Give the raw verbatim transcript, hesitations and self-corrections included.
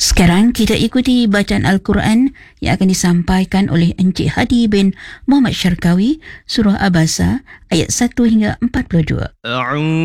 Sekarang kita ikuti bacaan Al-Quran yang akan disampaikan oleh Encik Hadi bin Muhammad Syarkawi, Surah Abasa, ayat satu hingga empat puluh dua.